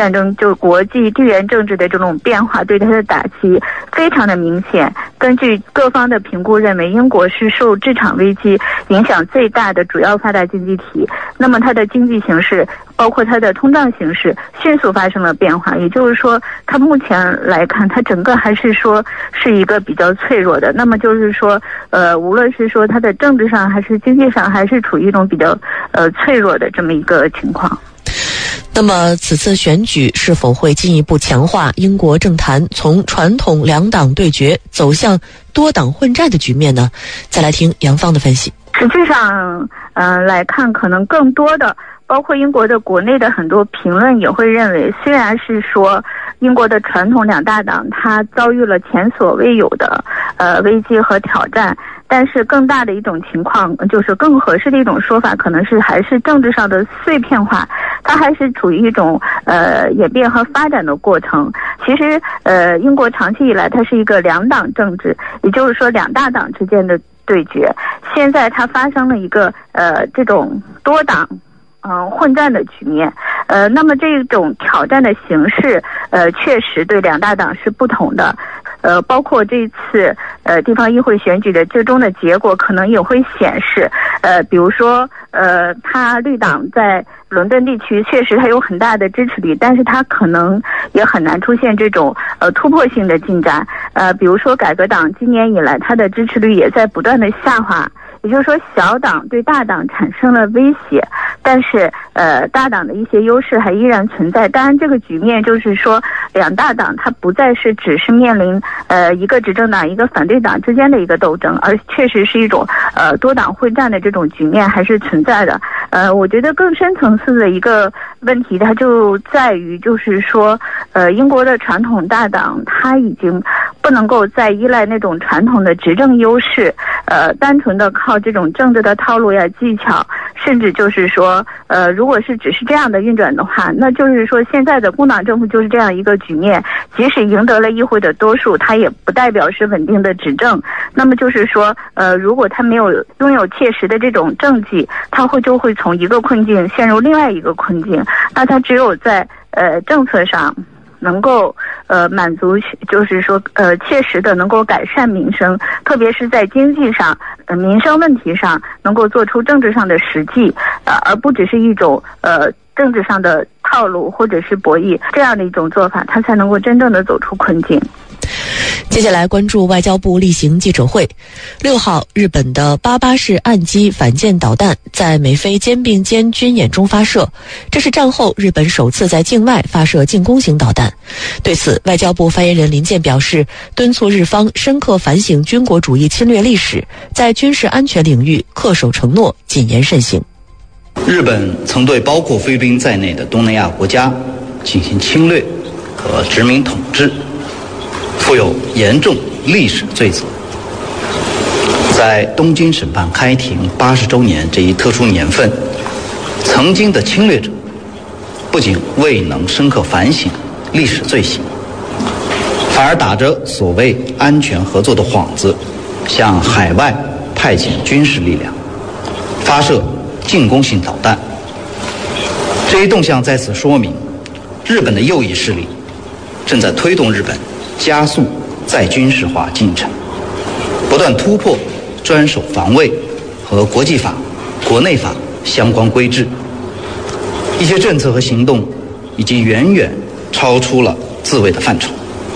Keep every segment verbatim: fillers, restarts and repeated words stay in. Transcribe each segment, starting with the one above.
战争，就国际地缘政治的这种变化对它的打击非常的明显。根据各方的评估认为，英国是受这场危机影响最大的主要发达经济体，那么它的经济形势包括它的通胀形势迅速发生了变化，也就是说它目前来看它整个还是说是一个比较脆弱的，那么就是说呃，无论是说它的政治上还是经济上还是处于一种比较呃脆弱的这么一个情况。 那么此次选举是否会进一步强化英国政坛从传统两党对决走向多党混战的局面呢？再来听杨芳的分析。 实际上呃来看，可能更多的包括英国的国内的很多评论也会认为，虽然是说英国的传统两大党它遭遇了前所未有的呃危机和挑战，但是更大的一种情况，就是更合适的一种说法，可能是还是政治上的碎片化，它还是处于一种呃演变和发展的过程。其实呃英国长期以来它是一个两党政治，也就是说两大党之间的对决，现在它发生了一个呃这种多党嗯、呃，混战的局面，呃，那么这种挑战的形式，呃，确实对两大党是不同的，呃，包括这次呃地方议会选举的最终的结果，可能也会显示，呃，比如说，呃，他绿党在伦敦地区确实它有很大的支持率，但是它可能也很难出现这种呃突破性的进展，呃，比如说改革党今年以来它的支持率也在不断的下滑。也就是说，小党对大党产生了威胁，但是呃，大党的一些优势还依然存在。当然，这个局面就是说，两大党它不再是只是面临呃一个执政党一个反对党之间的一个斗争，而确实是一种呃多党混战的这种局面还是存在的。呃，我觉得更深层次的一个问题，它就在于就是说，呃，英国的传统大党它已经不能够再依赖那种传统的执政优势，呃，单纯的靠这种政治的套路呀、技巧，甚至就是说，呃，如果是只是这样的运转的话，那就是说现在的工党政府就是这样一个局面，即使赢得了议会的多数，它也不代表是稳定的执政。那么就是说，呃，如果他没有拥有切实的这种政绩，他会就会从一个困境陷入另外一个困境。那他只有在呃政策上能够呃满足，就是说呃切实的能够改善民生，特别是在经济上、呃民生问题上能够做出政治上的实际，呃而不只是一种呃政治上的套路或者是博弈，这样的一种做法，它才能够真正的走出困境。 接下来关注外交部例行记者会。六号，日本的八八式岸基反舰导弹在美菲肩并肩军演中发射，这是战后日本首次在境外发射进攻型导弹。对此，外交部发言人林健表示，敦促日方深刻反省军国主义侵略历史，在军事安全领域恪守承诺，谨言慎行。 日本曾对包括菲律宾在内的东南亚国家进行侵略和殖民统治，负有严重历史罪责。在东京审判开庭八十周年这一特殊年份，曾经的侵略者不仅未能深刻反省历史罪行，反而打着所谓安全合作的幌子，向海外派遣军事力量，发射进攻性导弹。这一动向在此说明，日本的右翼势力正在推动日本加速再军事化进程，不断突破专守防卫和国际法、国内法相关规制。一些政策和行动已经远远超出了自卫的范畴。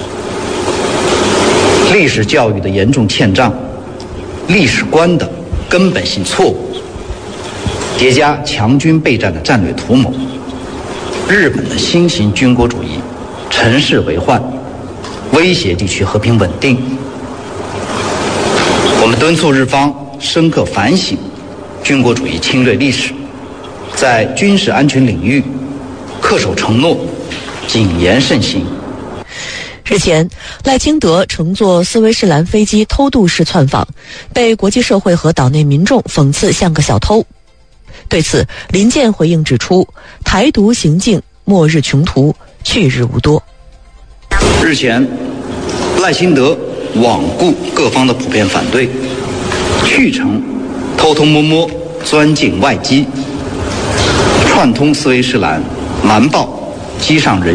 历史教育的严重欠账，历史观的根本性错误，叠加强军备战的战略图谋，日本的新型军国主义乘势为患，威胁地区和平稳定。我们敦促日方深刻反省军国主义侵略历史，在军事安全领域恪守承诺，谨言慎行。 日前，赖清德乘坐斯威士兰飞机偷渡式窜访，被国际社会和岛内民众讽刺像个小偷。对此，林健回应指出，台独行径末日穷途，去日无多。 日前，赖清德罔顾各方的普遍反对，去程偷偷摸摸钻进外机，串通斯威士兰瞒报机上人